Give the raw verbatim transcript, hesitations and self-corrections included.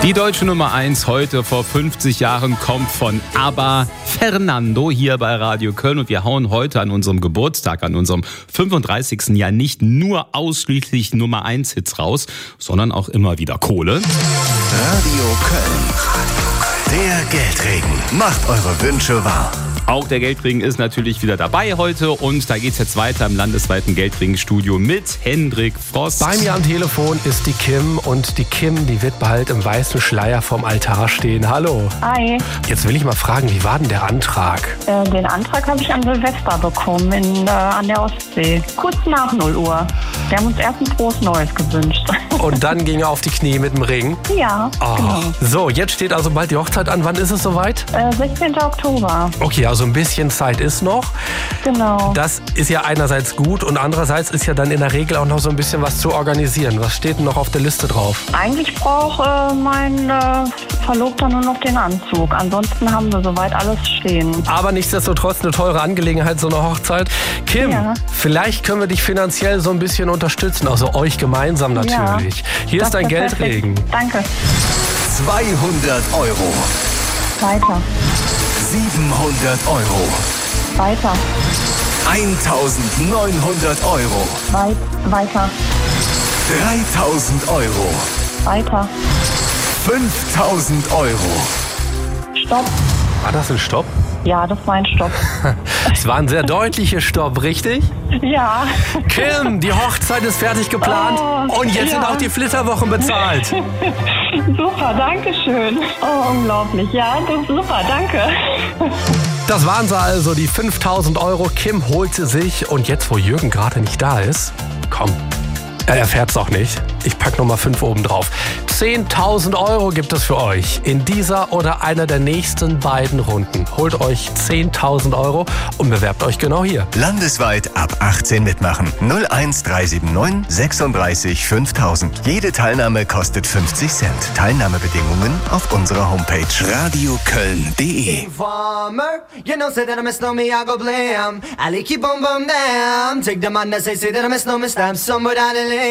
Die deutsche Nummer eins heute vor fünfzig Jahren kommt von ABBA, Fernando, hier bei Radio Köln. Und wir hauen heute an unserem Geburtstag, an unserem fünfunddreißigsten Jahr nicht nur ausschließlich Nummer eins Hits raus, sondern auch immer wieder Kohle. Radio Köln. Der Geldregen macht eure Wünsche wahr. Auch der Geldregen ist natürlich wieder dabei heute und da geht's jetzt weiter im landesweiten Geldregenstudio mit Hendrik Frost. Bei mir am Telefon ist die Kim und die Kim, die wird bald im weißen Schleier vorm Altar stehen. Hallo. Hi. Jetzt will ich mal fragen, wie war denn der Antrag? Äh, den Antrag habe ich an Silvester bekommen, in, äh, an der Ostsee. Kurz nach null Uhr. Wir haben uns erst ein frohes Neues gewünscht. Und dann ging er auf die Knie mit dem Ring? Ja, oh. genau. So, jetzt steht also bald die Hochzeit an. Wann ist es soweit? Äh, sechzehnten Oktober. Okay, also ein bisschen Zeit ist noch. Genau. Das ist ja einerseits gut und andererseits ist ja dann in der Regel auch noch so ein bisschen was zu organisieren. Was steht denn noch auf der Liste drauf? Eigentlich braucht äh, mein äh, Verlobter nur noch den Anzug. Ansonsten haben wir soweit alles stehen. Aber nichtsdestotrotz eine teure Angelegenheit, so eine Hochzeit. Kim, ja. Vielleicht können wir dich finanziell so ein bisschen unterstützen. Also euch gemeinsam natürlich. Ja, Hier ist dein Geldregen. Perfekt. Danke. zweihundert Euro. Weiter. siebenhundert Euro. Weiter. eintausendneunhundert Euro. Weit, weiter. dreitausend Euro. Weiter. fünftausend Euro. Stopp. War das ein Stopp? Ja, das war ein Stopp. Es war ein sehr deutlicher Stopp, richtig? Ja. Kim, die Hochzeit ist fertig geplant oh, und jetzt ja. sind auch die Flitterwochen bezahlt. Super, danke schön. Oh, unglaublich. Ja, das ist super, danke. Das waren sie also, die fünftausend Euro. Kim holt sie sich und jetzt, wo Jürgen gerade nicht da ist, komm, er erfährt's auch nicht. Ich pack nochmal fünf oben drauf. zehntausend Euro gibt es für euch in dieser oder einer der nächsten beiden Runden. Holt euch zehntausend Euro und bewerbt euch genau hier. Landesweit ab achtzehn mitmachen. null eins drei sieben neun sechsunddreißig fünftausend. Jede Teilnahme kostet fünfzig Cent. Teilnahmebedingungen auf unserer Homepage radioköln punkt de. Farmer, you know, say that I miss no me, I go blam. I like keep on bum down. Take the man that say, say that I miss no me, stamp somewhere down the lane.